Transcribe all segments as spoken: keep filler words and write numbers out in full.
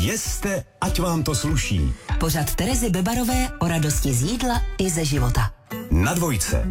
Jeste, ať vám to sluší. Pořad Terezy Bebarové o radosti z jídla i ze života. Na dvojce.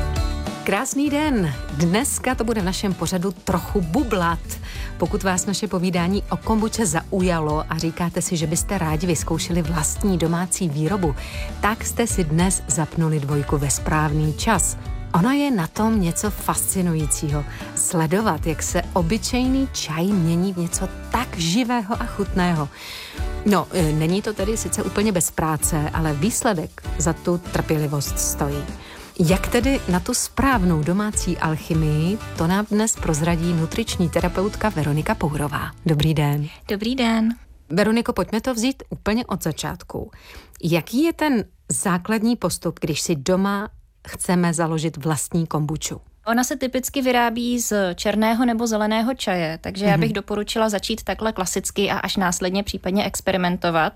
Krásný den. Dneska to bude v našem pořadu trochu bublat. Pokud vás naše povídání o kombuče zaujalo a říkáte si, že byste rádi vyzkoušeli vlastní domácí výrobu, tak jste si dnes zapnuli dvojku ve správný čas. Ono je na tom něco fascinujícího. Sledovat, jak se obyčejný čaj mění v něco tak živého a chutného. No, není to tedy sice úplně bez práce, ale výsledek za tu trpělivost stojí. Jak tedy na tu správnou domácí alchymii, to nám dnes prozradí nutriční terapeutka Veronika Pourová. Dobrý den. Dobrý den. Veroniko, pojďme to vzít úplně od začátku. Jaký je ten základní postup, když si doma chceme založit vlastní kombuču? Ona se typicky vyrábí z černého nebo zeleného čaje, takže mm-hmm. já bych doporučila začít takhle klasicky a až následně případně experimentovat.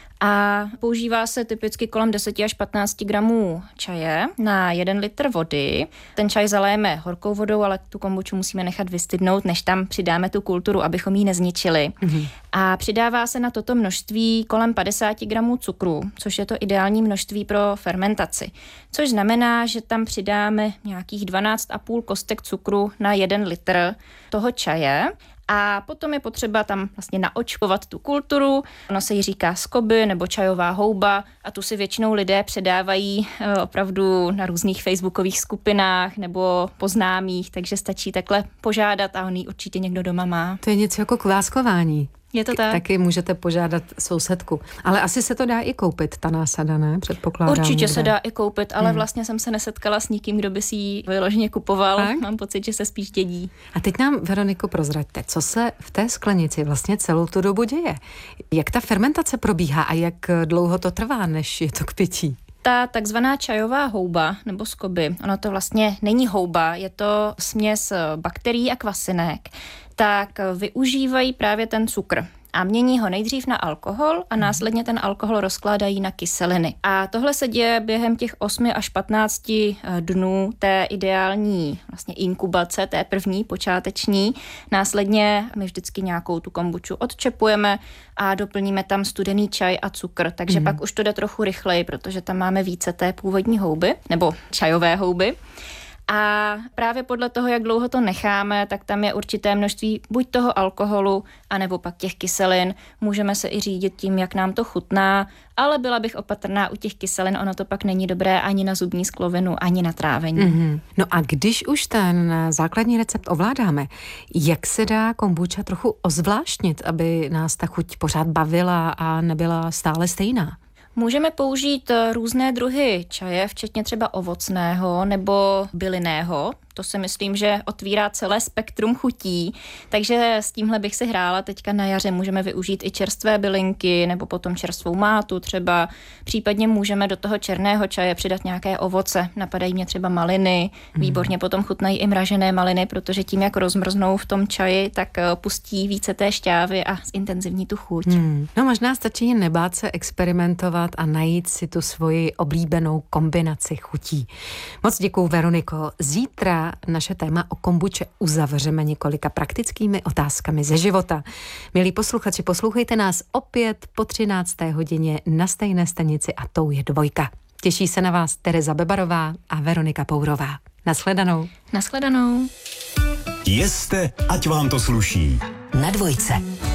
A používá se typicky kolem deset až patnáct gramů čaje na jeden litr vody. Ten čaj zaléjeme horkou vodou, ale tu kombuču musíme nechat vystydnout, než tam přidáme tu kulturu, abychom ji nezničili. Mm-hmm. A přidává se na toto množství kolem padesát gramů cukru, což je to ideální množství pro fermentaci. Což znamená, že tam přidáme nějakých dvanáct a půl kostek cukru na jeden litr toho čaje. A potom je potřeba tam vlastně naočkovat tu kulturu, ono se jí říká skoby nebo čajová houba a tu si většinou lidé předávají opravdu na různých facebookových skupinách nebo po známých, takže stačí takhle požádat a on ji určitě někdo doma má. To je něco jako kváskování. Je to tak. Taky můžete požádat sousedku. Ale asi se to dá i koupit, ta násada, ne? Předpokládám. Určitě někde. se dá i koupit, ale hmm. vlastně jsem se nesetkala s nikým, kdo by si ji vyloženě kupoval. Tak? Mám pocit, že se spíš dědí. A teď nám, Veroniko, prozraďte, co se v té sklenici vlastně celou tu dobu děje? Jak ta fermentace probíhá a jak dlouho to trvá, než je to k pití? Ta takzvaná čajová houba nebo skoby, ono to vlastně není houba, je to směs bakterií a kvasinek, tak využívají právě ten cukr. A mění ho nejdřív na alkohol a následně ten alkohol rozkládají na kyseliny. A tohle se děje během těch osmi až patnácti dnů té ideální vlastně inkubace, té první, počáteční. Následně my vždycky nějakou tu kombuču odčepujeme a doplníme tam studený čaj a cukr. Takže mm. pak už to jde trochu rychleji, protože tam máme více té původní houby, nebo čajové houby. A právě podle toho, jak dlouho to necháme, tak tam je určité množství buď toho alkoholu, anebo pak těch kyselin. Můžeme se i řídit tím, jak nám to chutná, ale byla bych opatrná u těch kyselin, ono to pak není dobré ani na zubní sklovinu, ani na trávení. Mm-hmm. No a když už ten základní recept ovládáme, jak se dá kombuča trochu ozvláštnit, aby nás ta chuť pořád bavila a nebyla stále stejná? Můžeme použít různé druhy čaje, včetně třeba ovocného nebo bylinného. To si myslím, že otvírá celé spektrum chutí, takže s tímhle bych si hrála. Teďka na jaře můžeme využít i čerstvé bylinky nebo potom čerstvou mátu třeba. Případně můžeme do toho černého čaje přidat nějaké ovoce. Napadají mě třeba maliny, výborně potom chutnají i mražené maliny, protože tím, jak rozmrznou v tom čaji, tak pustí více té šťávy a zintenzivní tu chuť. Hmm. No možná stačí jen nebát se experimentovat a najít si tu svoji oblíbenou kombinaci chutí. Moc děkuju, Veroniko. Zítra naše téma o kombuče uzavřeme několika praktickými otázkami ze života. Milí posluchači, poslouchejte nás opět po třinácté hodině na stejné stanici a tou je dvojka. Těší se na vás Tereza Bebarová a Veronika Pourová. Nashledanou. Nashledanou. Jeste, ať vám to sluší. Na dvojce.